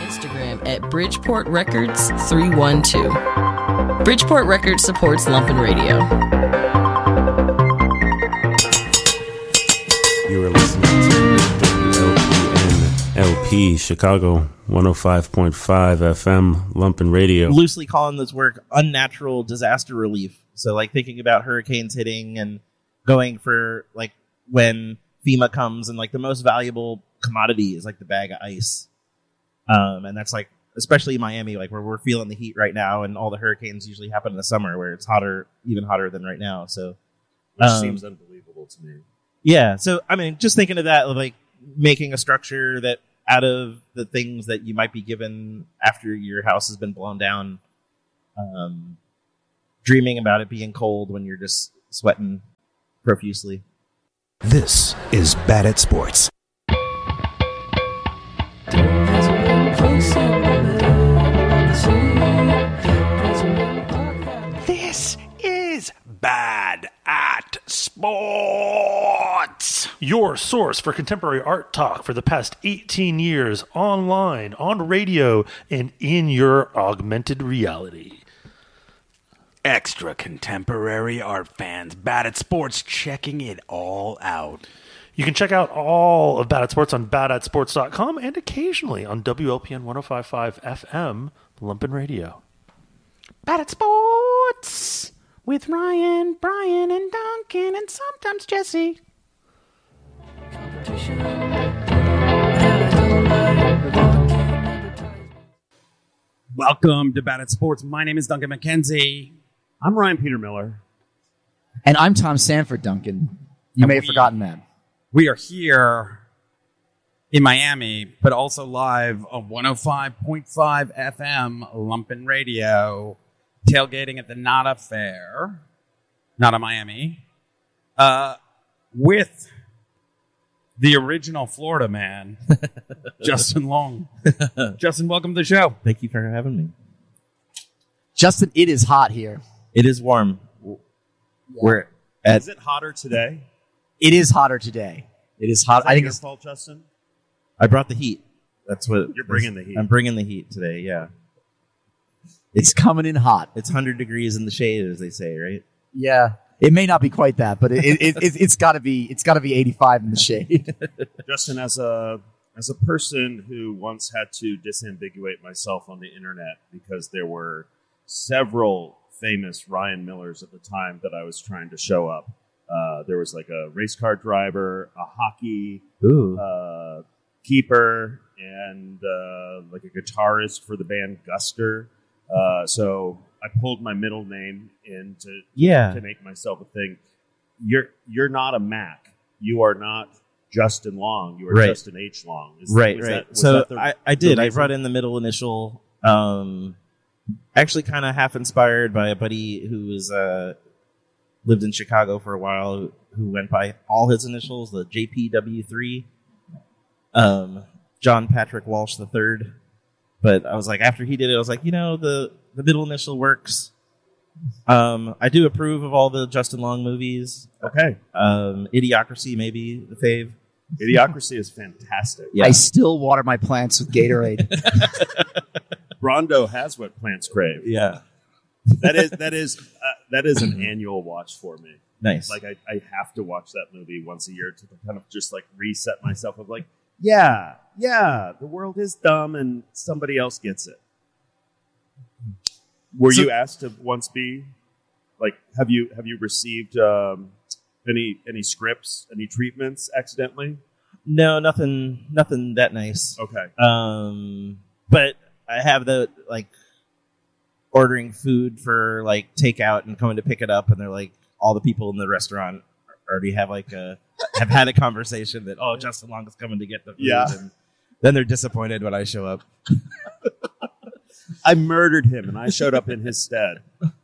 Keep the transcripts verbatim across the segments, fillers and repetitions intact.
Instagram at Bridgeport Records three one two. Bridgeport Records supports Lumpen Radio. You are listening to W L P N L P Chicago one oh five point five F M Lumpen Radio. Loosely calling this work unnatural disaster relief. So like thinking about hurricanes hitting and going for like when FEMA comes and like the most valuable commodity is like the bag of ice. Um, and that's like, especially Miami, like where we're feeling the heat right now, and all the hurricanes usually happen in the summer where it's hotter, even hotter than right now. So, Which um, seems unbelievable to me. Yeah. So, I mean, just thinking of that, like making a structure that out of the things that you might be given after your house has been blown down, um, dreaming about it being cold when you're just sweating profusely. This is Bad at Sports. This is Bad at Sports. Your source for contemporary art talk for the past eighteen years, online, on radio, and in your augmented reality. Extra contemporary art fans, Bad at Sports, checking it all out. You can check out all of Bad at Sports on bad at sports dot com and occasionally on W L P N one oh five point five F M, Lumpen Radio. Bad at Sports with Ryan, Brian, and Duncan, and sometimes Jesse. Welcome to Bad at Sports. My name is Duncan McKenzie. I'm Ryan Peter Miller. And I'm Tom Sanford, Duncan. You And may have we- forgotten that. We are here in Miami, but also live on one oh five point five F M Lumpen Radio, tailgating at the Nada Fair, Nada Miami, uh, with the original Florida man, Justin Long. Justin, welcome to the show. Thank you for having me. Justin, it is hot here. It is warm. We're at, Is it hotter today? It is hotter today. It is hot. Is that I think your it's fault, Justin? I brought the heat. That's what You're bringing the heat. I'm bringing the heat today. Yeah, it's coming in hot. it's one hundred degrees in the shade, as they say, right? Yeah, it may not be quite that, but it, it, it, it, it's got to be. It's got to be eighty-five in the shade. Justin, as a as a person who once had to disambiguate myself on the internet because there were several famous Ryan Millers at the time that I was trying to show up. Uh, there was like a race car driver, a hockey Ooh. uh, keeper, and uh, like a guitarist for the band Guster. Uh, so I pulled my middle name in to, Yeah. to make myself a thing. You're you're not a Mac. You are not Justin Long. You are Right. Justin H. Long. Is- Right, was right. that- was so that the- I, I the did. I reason? brought in the middle initial. Um, actually, kind of half inspired by a buddy who was uh, lived in Chicago for a while, who went by all his initials, the J P W three. Um, John Patrick Walsh the third. But I was like, after he did it, I was like, you know, the the middle initial works. Um, I do approve of all the Justin Long movies. Okay. Um, Idiocracy, maybe the fave. Idiocracy is fantastic. Yeah. I still water my plants with Gatorade. Brondo has what plants crave. Yeah. That is that is uh, that is an annual watch for me. Nice. Like I, I have to watch that movie once a year to kind of just like reset myself of like, yeah, yeah, the world is dumb and somebody else gets it. Were So- you asked to once be like have you have you received um, any any scripts, any treatments accidentally? No, nothing, nothing that nice. Okay. Um, but I have the like ordering food for like takeout and coming to pick it up, and they're like, all the people in the restaurant already have like a have had a conversation that oh, Justin Long is coming to get the food, Yeah. and then they're disappointed when I show up. I murdered him and I showed up in his stead.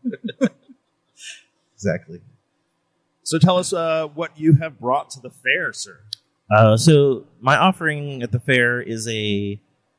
Exactly. So tell us uh, what you have brought to the fair, sir. Uh, so my offering at the fair is a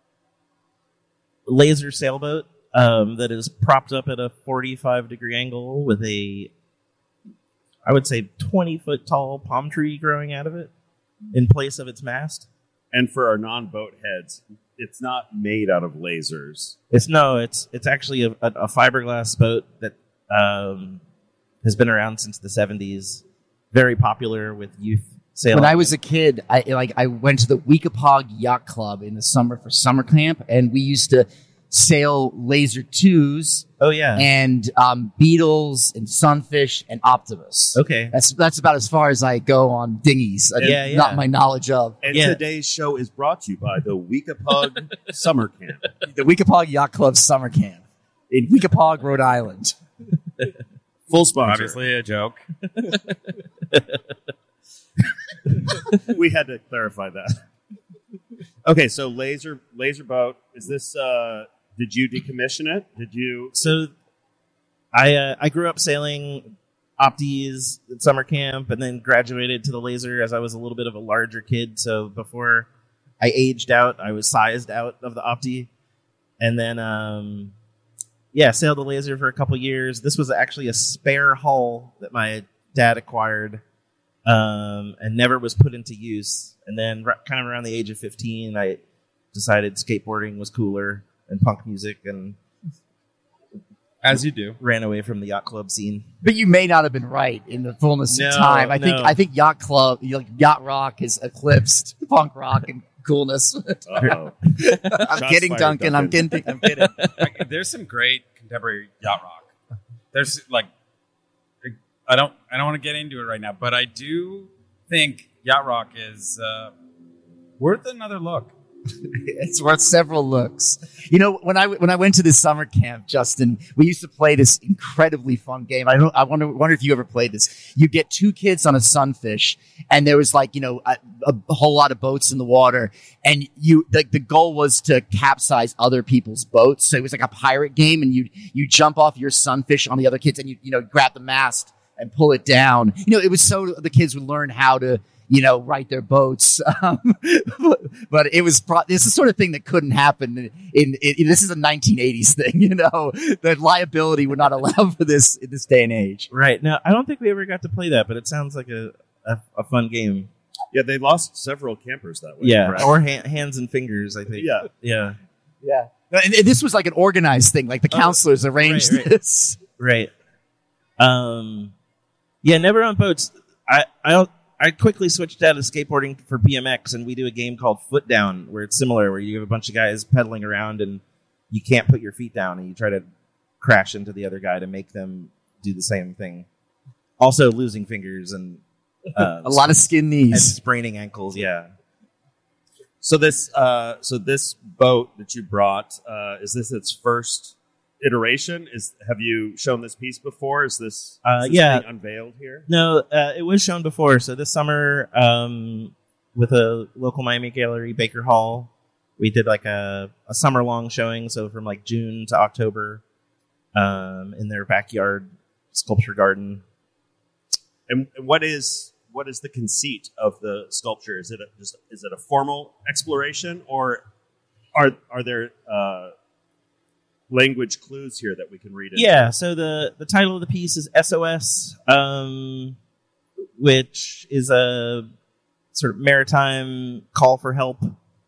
laser sailboat um, that is propped up at a forty-five degree angle with a, I would say, twenty foot tall palm tree growing out of it in place of its mast. And for our non-boat heads, it's not made out of lasers. It's no, it's it's actually a, a, a fiberglass boat that um, has been around since the seventies. Very popular with youth sailing. When I was a kid, I like I went to the Weekapaug Yacht Club in the summer for summer camp, and we used to sail Laser twos oh yeah, and um, Beetles and Sunfish and Optimus. okay. That's that's about as far as I go on dinghies. Uh, Yeah, yeah. Not my knowledge of. And Yeah. today's show is brought to you by the Weekapaug Summer Camp. The Weekapaug Yacht Club summer camp in Weekapaug, Rhode Island. Full sponsor. Obviously a joke. We had to clarify that. Okay, so laser laser boat. Is this? Uh, did you decommission it? Did you? So, I uh, I grew up sailing Opties at summer camp, and then graduated to the laser as I was a little bit of a larger kid. So before I aged out, I was sized out of the Opti, and then um, yeah, sailed the laser for a couple years. This was actually a spare hull that my dad acquired, um, and never was put into use. And then, r- kind of around the age of fifteen, I decided skateboarding was cooler and punk music, and As you do. ran away from the yacht club scene. But you may not have been right in the fullness No, of time. I think no. I think yacht club, like, yacht rock, has eclipsed punk rock and coolness. Uh-oh. I'm Shots kidding, fired, Duncan. I'm Duncan. kidding. I'm kidding. Like, there's some great contemporary yacht rock. There's like, I don't, I don't want to get into it right now, but I do think yacht rock is uh, worth another look. It's worth several looks. You know, when I when I went to this summer camp, Justin, we used to play this incredibly fun game. I don't. I wonder wonder if you ever played this. You get two kids on a Sunfish, and there was like you know a, a whole lot of boats in the water, and you like the goal was to capsize other people's boats. So it was like a pirate game, and you you jump off your Sunfish on the other kids, and you you know grab the mast and pull it down. You know, it was so the kids would learn how to. You know, right their boats. Um, but, but it was, pro- this is the sort of thing that couldn't happen in, in, in, this is a nineteen eighties thing, you know, the liability would not allow for this in this day and age. Right. Now, I don't think we ever got to play that, but it sounds like a, a, a fun game. Yeah, they lost several campers that way. Yeah. correct? Or ha- hands and fingers, I think. Yeah. Yeah. Yeah. And, and this was like an organized thing, like the Oh, counselors arranged right, right. this. Right. Um, yeah, never on boats. I, I don't, I quickly switched out of skateboarding for B M X, and we do a game called Foot Down, where it's similar, where you have a bunch of guys pedaling around, and you can't put your feet down, and you try to crash into the other guy to make them do the same thing. Also, losing fingers and uh, A lot of skin and knees. spraining ankles. Yeah. So this, uh, so this boat that you brought, uh, is this its first iteration? Is have you shown this piece before? Is this, Uh, is this yeah. being unveiled here? No, uh, it was shown before. So this summer, um, with a local Miami gallery, Baker Hall, we did like a, a summer long showing. So from like June to October, um, in their backyard sculpture garden. And what is what is the conceit of the sculpture? Is it a, just is it a formal exploration, or are are there uh, language clues here that we can read? Into? Yeah. So the, the title of the piece is S O S, um, which is a sort of maritime call for help.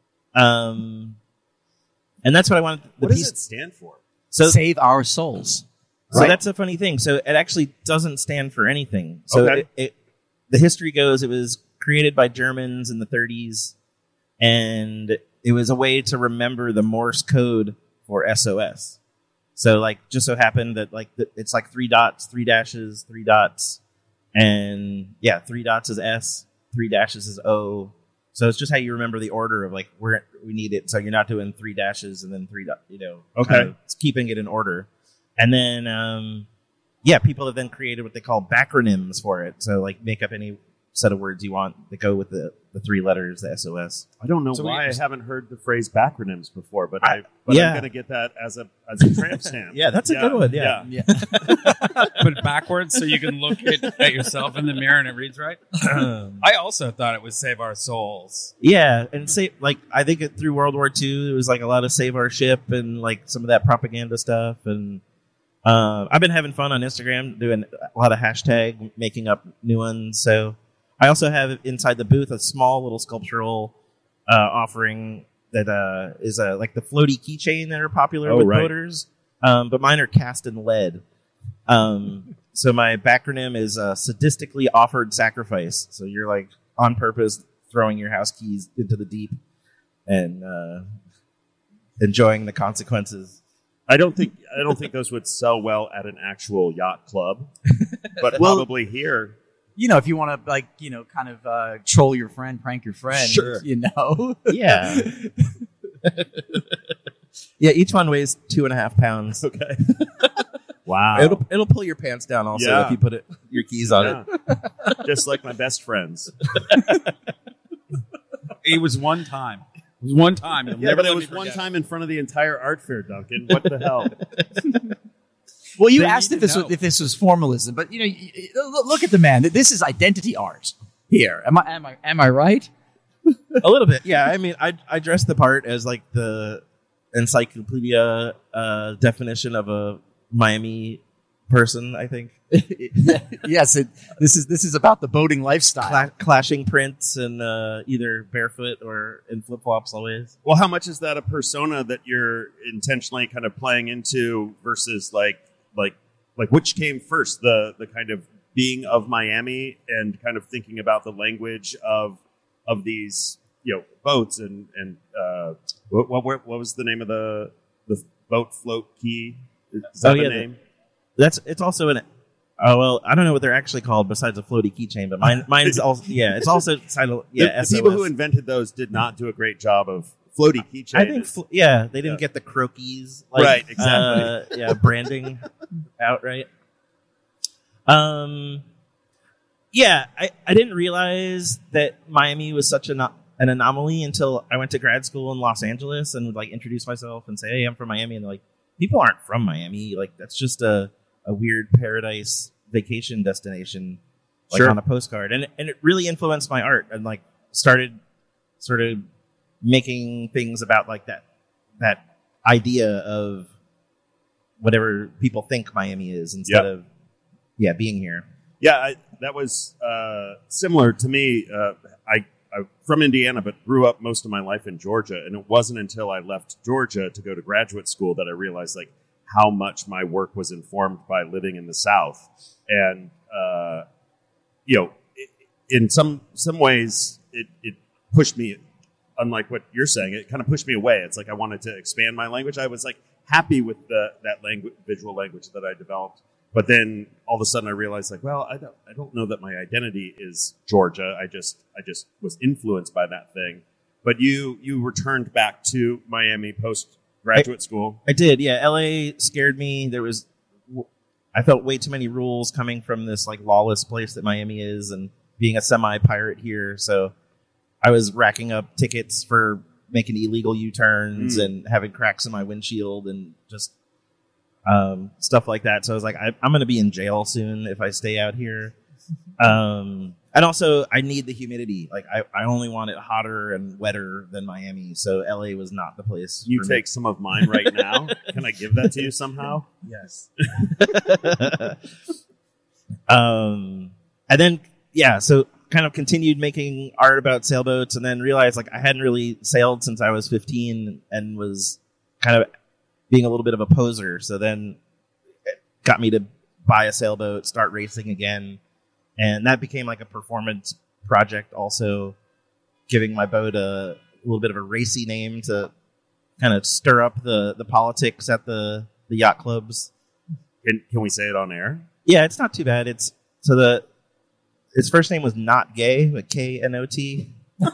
Um, and that's what I wanted. The What piece, does it stand for? So Save our souls. So Right. that's a funny thing. So it actually doesn't stand for anything. So Okay. it, it, the history goes, it was created by Germans in the thirties, and it was a way to remember the Morse code for S O S. So like, just so happened that like the, it's like three dots, three dashes, three dots, and yeah, three dots is S, three dashes is O. So it's just how you remember the order of like where we need it. So you're not doing three dashes and then three dots. You know, Okay. kind of keeping it in order. And then, um, yeah, people have then created what they call backronyms for it. So, like, make up any set of words you want that go with the, the three letters, the S O S. I don't know So why we- I haven't heard the phrase backronyms before, but I- I but yeah. I'm going to get that as a as a tramp stamp. Yeah, that's a good one, yeah. Yeah. Put it backwards so you can look at, at yourself in the mirror and it reads right. I also thought it was Save Our Souls. Yeah, and say like I think it, through World War Two, it was like a lot of Save Our Ship and like some of that propaganda stuff. And uh, I've been having fun on Instagram doing a lot of hashtag making up new ones. So I also have inside the booth a small little sculptural uh, offering that uh, is uh, like the floaty keychain that are popular Oh, with right. boaters. Um, but mine are cast in lead. Um, so my backronym is uh, sadistically offered sacrifice. So you're like on purpose throwing your house keys into the deep and uh, enjoying the consequences. I don't think I don't think those would sell well at an actual yacht club, but Well- probably here. You know, if you want to, like, you know, kind of uh, troll your friend, prank your friend, Sure. you know. Yeah. Yeah, each one weighs two and a half pounds. Okay. Wow. It'll it'll pull your pants down also Yeah. if you put it your keys on it. Yeah. Just like my best friends. It was one time. It was one time. You'll Yeah, never but let it me was one forget. time in front of the entire art fair, Duncan. What the hell? Well, you They asked need if to this was, know. if this was formalism, but you know, y- y- look look at the man. This is identity art here. Am I am I am I right? A little bit, yeah. I mean, I I dress the part as like the encyclopedia uh, definition of a Miami person. I think Yes, it, this is this is about the boating lifestyle. Cla- clashing prints and uh, either barefoot or in flip flops always. Well, how much is that a persona that you're intentionally kind of playing into versus like like like which came first, the the kind of being of Miami and kind of thinking about the language of of these, you know, boats and and uh, what what, what was the name of the the boat float key? Is that Oh, the yeah, name? That's it's also an. Oh well, I don't know what they're actually called besides a floaty keychain, but mine mine's also yeah. It's also titled The- yeah. the, people S O S. who invented those did not do a great job of floaty keychain. I think, fl- yeah, they didn't Yeah. get the croquis, like, Right, exactly. Uh, yeah, branding outright. Um, yeah, I, I didn't realize that Miami was such an an anomaly until I went to grad school in Los Angeles and would like introduce myself and say, "Hey, I'm from Miami," and they're like, "People aren't from Miami. Like, that's just a a weird paradise vacation destination, like Sure. on a postcard." And and it really influenced my art and like started sort of making things about like that that idea of whatever people think Miami is instead Yep. of yeah being here. Yeah, I, that was uh, similar to me. Uh, I, I'm from Indiana, but grew up most of my life in Georgia, and it wasn't until I left Georgia to go to graduate school that I realized like how much my work was informed by living in the South. And uh, you know, it, in some some ways, it, it pushed me. Unlike what you're saying, it kind of pushed me away. It's like I wanted to expand my language. I was like happy with the that language, visual language that I developed. But then all of a sudden I realized like, well, I don't, I don't know that my identity is Georgia. I just, I just was influenced by that thing. But you, you returned back to Miami post graduate school. I did, yeah. L A scared me. There was, I felt way too many rules coming from this like lawless place that Miami is, and being a semi-pirate here. So I was racking up tickets for making illegal U-turns Mm. and having cracks in my windshield and just um, stuff like that. So I was like, I, I'm going to be in jail soon if I stay out here. Um, and also, I need the humidity. Like, I, I only want it hotter and wetter than Miami. So L A was not the place. You for me. take some of mine right now. Can I give that to you somehow? Yes. um, and then, yeah, so kind of continued making art about sailboats and then realized like I hadn't really sailed since I was fifteen and was kind of being a little bit of a poser. So then it got me to buy a sailboat, start racing again. And that became like a performance project, also giving my boat a little bit of a racy name to kind of stir up the, the politics at the, the yacht clubs. Can, can we say it on air? Yeah, it's not too bad. It's so the his first name was Not Gay, but K N O T.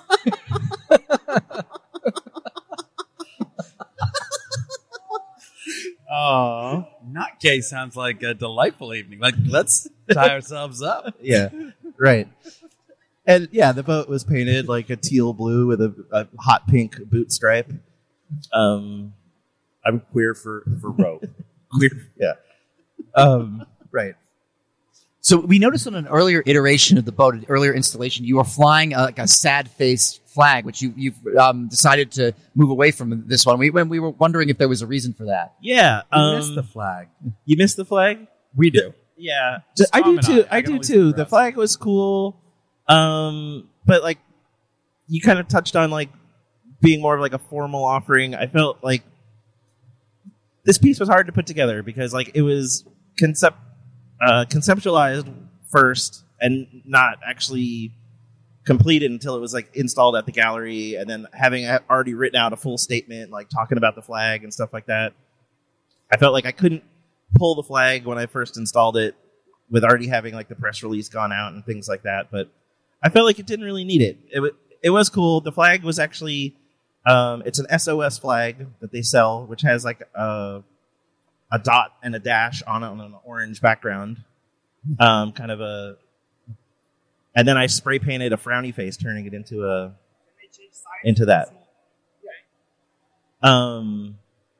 Oh, Not gay sounds like a delightful evening. Like, let's tie ourselves up. Yeah, right. And yeah, the boat was painted like a teal blue with a, a hot pink boot stripe. Um, I'm queer for, for rope. queer, yeah. Um, right. So we noticed on an earlier iteration of the boat, an earlier installation, you were flying uh, like a sad face flag, which you, you've um, decided to move away from this one. We, when we were wondering if there was a reason for that. Yeah. We Um, missed the flag. you missed the flag? We do. Yeah, Just I do Tom and too. I. I I, can do only too. speak for The us. flag was cool, um, but like you kind of touched on like being more of like a formal offering, I felt like this piece was hard to put together because like it was concept uh, conceptualized first and not actually completed until it was like installed at the gallery, and then having already written out a full statement, like talking about the flag and stuff like that. I felt like I couldn't pull the flag when I first installed it with already having like the press release gone out and things like that. But I felt like it didn't really need it. It, w- it was cool. The flag was actually, um, it's an S O S flag that they sell, which has like a, a dot and a dash on it on an orange background. Um, kind of a, and then I spray painted a frowny face, turning it into a, into that. Um,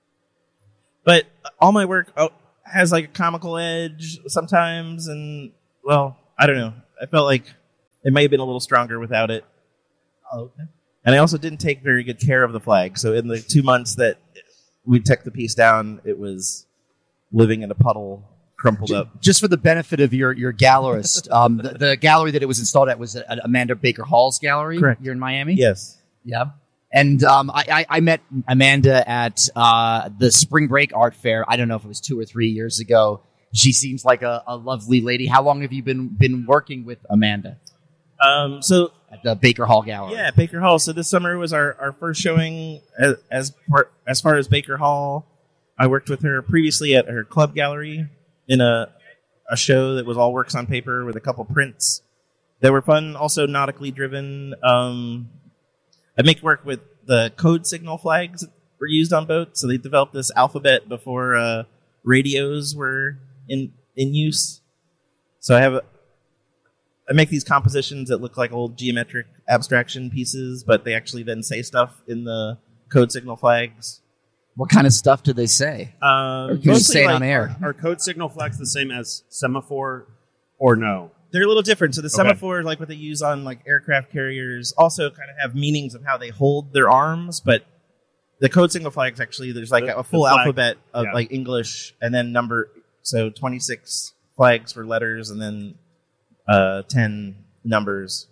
but all my work oh, has like a comical edge sometimes, and well, I don't know. I felt like it may have been a little stronger without it. Oh, okay. And I also didn't take very good care of the flag. So in the two months that we took the piece down, it was living in a puddle, crumpled up. Just for the benefit of your your gallerist, um, the, the gallery that it was installed at was at Amanda Baker Hall's gallery. Correct. Here in Miami. Yes. Yeah. And um, I, I, I met Amanda at uh, the Spring Break Art Fair. I don't know if it was two or three years ago. She seems like a, a lovely lady. How long have you been been working with Amanda? Um, so At the Baker Hall Gallery. yeah, Baker Hall. So this summer was our, our first showing as as, part, as far as Baker Hall. I worked with her previously at her club gallery in a a show that was all works on paper with a couple prints that were fun, also nautically driven. Um, I make work with the code signal flags that were used on boats. So they developed this alphabet before uh, radios were in in use. So I have a, I make these compositions that look like old geometric abstraction pieces, but they actually then say stuff in the code signal flags. What kind of stuff do they say? Um, Or can you mostly say it like- on air? Are code signal flags the same as semaphore or no? They're a little different. So the Okay. semaphore, like what they use on like aircraft carriers, also kind of have meanings of how they hold their arms. But the code signal flags actually, there's like The- a full the flag- alphabet of yeah. like English and then number. So twenty-six flags for letters and then uh, ten numbers.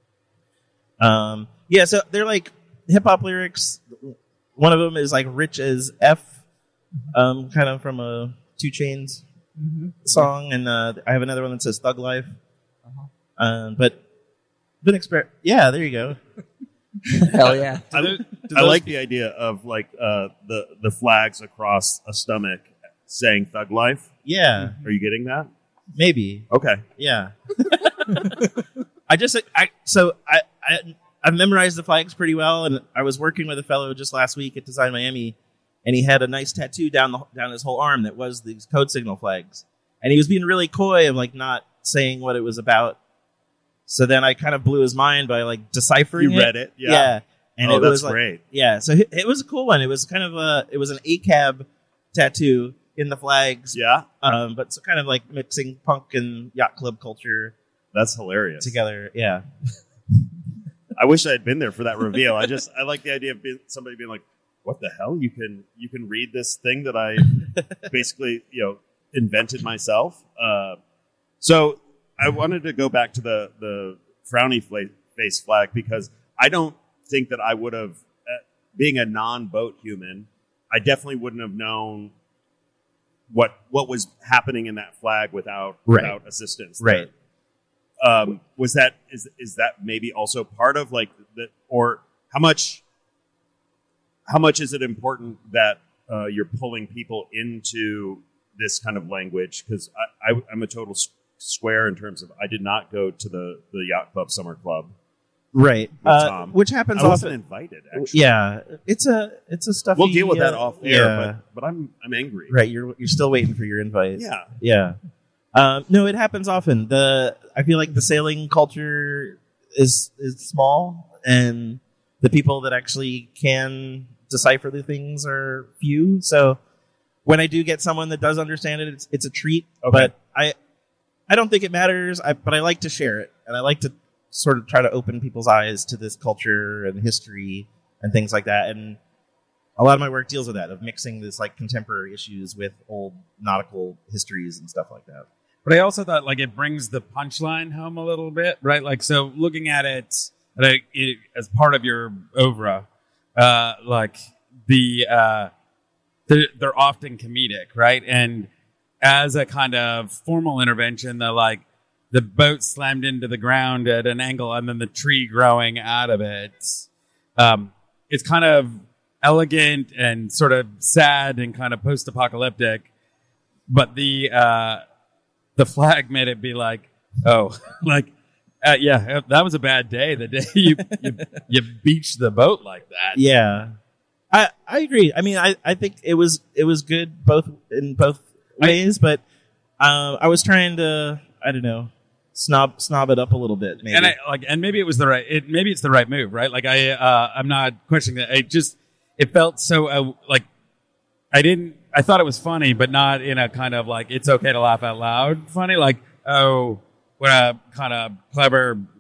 Um, yeah, so they're like hip hop lyrics. One of them is like "Rich as F," um, kind of from a Two Chainz song, and uh, I have another one that says "Thug Life." Um, but been exper- yeah, there you go. Hell yeah. I, Do I those- like the idea of like uh, the the flags across a stomach saying "Thug Life." Yeah, Are you getting that? maybe. Okay. Yeah. I just I so I, I I've memorized the flags pretty well, and I was working with a fellow just last week at Design Miami, and he had a nice tattoo down the down his whole arm that was these code signal flags, and he was being really coy of like not saying what it was about. So then I kind of blew his mind by like deciphering You it. read it? Yeah. And oh, it that's was like, great. yeah, so it, it was a cool one. It was kind of a it was an A C A B tattoo in the flags. Yeah, Um, but so kind of like mixing punk and yacht club culture that's hilarious. together. Yeah. I wish I had been there for that reveal. I just I like the idea of being, somebody being like, "What the hell? You can you can read this thing that I basically you know invented myself." Uh, so I wanted to go back to the the frowny fla- face flag because I don't think that I would have, uh, being a non-boat human, I definitely wouldn't have known what what was happening in that flag without Right. without assistance. Right. Um, was that is is that maybe also part of like the or how much how much is it important that uh, you're pulling people into this kind of language? Because I, I, I'm a total s- square in terms of I did not go to the the yacht club summer club. Right. With Uh, Tom. which happens I wasn't often. invited. Actually, Yeah. It's a it's a stuffy. we'll deal with that uh, off air. Yeah. But but I'm I'm angry. Right. You're you're still waiting for your invite. Yeah. Yeah. Um, no, it happens often. The I feel like the sailing culture is is small, and the people that actually can decipher the things are few. So when I do get someone that does understand it, it's it's a treat. Okay. But I I don't think it matters. I, but I like to share it, and I like to sort of try to open people's eyes to this culture and history and things like that. And a lot of my work deals with that, of mixing this like contemporary issues with old nautical histories and stuff like that. But I also thought like it brings the punchline home a little bit, right? Like, so looking at it, like, it as part of your oeuvre, uh, like the uh, they're, they're often comedic, right? And as a kind of formal intervention, the like the boat slammed into the ground at an angle, and then the tree growing out of it. Um, it's kind of elegant and sort of sad and kind of post-apocalyptic, but the uh, the flag made it be like, oh, like uh, yeah, that was a bad day. The day you you, you beached the boat like that. Yeah, I I agree. I mean, I, I think it was it was good both in both ways, I, but um, I was trying to I don't know snob snob it up a little bit, maybe. And I like and maybe it was the right. It maybe it's the right move, right? Like I uh, I'm not questioning that. I just it felt so uh, like I didn't. I thought it was funny, but not in a kind of like it's okay to laugh out loud funny. Like oh, what a kind of clever